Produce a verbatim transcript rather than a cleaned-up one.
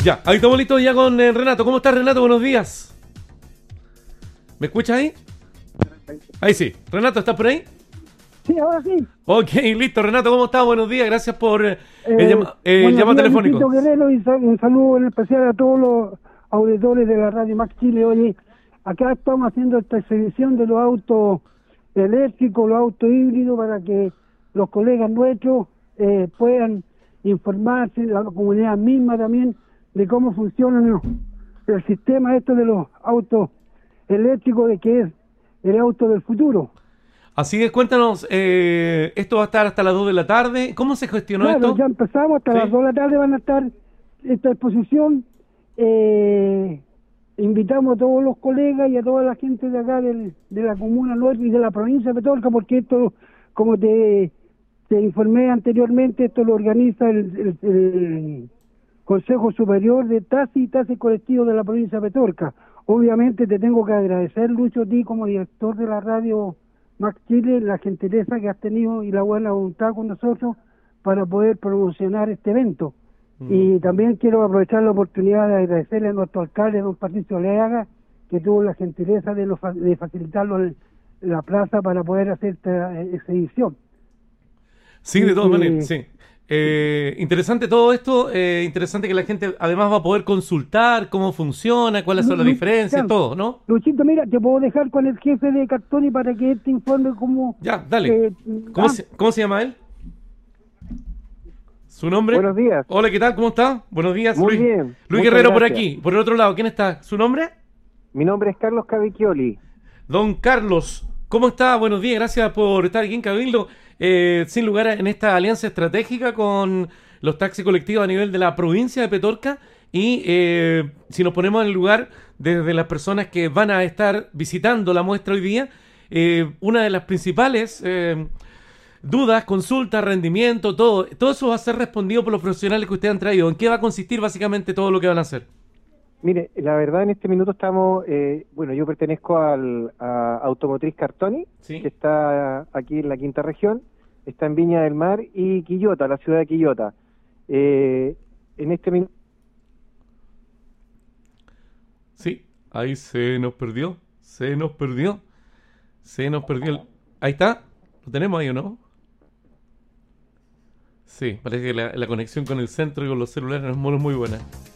Ya, ahí estamos listos ya con eh, Renato. ¿Cómo estás, Renato? Buenos días. ¿Me escuchas ahí? Ahí sí. Renato, ¿estás por ahí? Sí, ahora sí. Ok, listo. Renato, ¿cómo estás? Buenos días. Gracias por eh, el, Eh, llama- eh, el buenos llamado días, telefónico. Luisito Guerrero, y sal- un saludo en especial a todos los auditores de la Radio Max Chile. Oye, acá estamos haciendo esta exhibición de los autos eléctricos, los autos híbridos, para que los colegas nuestros eh, puedan informarse, la comunidad misma también, de cómo funcionan los- el sistema esto de los autos eléctricos, de que es el auto del futuro. Así es, cuéntanos, eh, esto va a estar hasta las dos de la tarde. ¿Cómo se gestionó Claro, esto? ya empezamos, hasta ¿Sí? las dos de la tarde van a estar esta exposición. Eh, invitamos a todos los colegas y a toda la gente de acá del, de la comuna nuestra y de la provincia de Petorca, porque esto, como te, te informé anteriormente, esto lo organiza el, el- el Consejo Superior de Taxi y Taxi Colectivo de la provincia de Petorca. Obviamente te tengo que agradecer, Lucho, a ti como director de la radio Max Chile, la gentileza que has tenido y la buena voluntad con nosotros para poder promocionar este evento. Y también quiero aprovechar la oportunidad de agradecerle a nuestro alcalde, don Patricio Leaga, que tuvo la gentileza de, lo, fa- de facilitarlo en la plaza para poder hacer esta eh, exhibición. Sí, Y de todas maneras, que, sí. Eh, interesante todo esto, eh, interesante que la gente además va a poder consultar cómo funciona, cuáles Lu- son las Lu- diferencias, claro, todo, ¿no? Luchito, mira, te puedo dejar con el jefe de Cartoni para que él te informe cómo... Ya, dale. eh, ¿Cómo ah, se, cómo se llama él? ¿Su nombre? Buenos días, Hola, ¿qué tal? ¿Cómo está? Buenos días, muy Luis. bien, Luis muchas Guerrero por gracias. aquí. Por el otro lado, ¿quién está? ¿Su nombre? Mi nombre es Carlos Cavicchioli. Don Carlos. ¿Cómo está? Buenos días, gracias por estar aquí en Cabildo. Eh, sin lugar a, en esta alianza estratégica con los taxis colectivos a nivel de la provincia de Petorca. Y eh, si nos ponemos en el lugar desde las personas que van a estar visitando la muestra hoy día, eh, una de las principales eh, dudas, consultas, rendimiento, todo, todo eso va a ser respondido por los profesionales que ustedes han traído. ¿En qué va a consistir básicamente todo lo que van a hacer? Mire, la verdad en este minuto estamos, eh, bueno, yo pertenezco al a Automotriz Cartoni, Sí. que está aquí en la quinta región, está en Viña del Mar y Quillota, la ciudad de Quillota. Eh, en este minuto... Sí, ahí se nos perdió, se nos perdió, se nos perdió. el- Ahí está, lo tenemos ahí o no. Sí, parece que la, la conexión con el centro y con los celulares no es muy buena.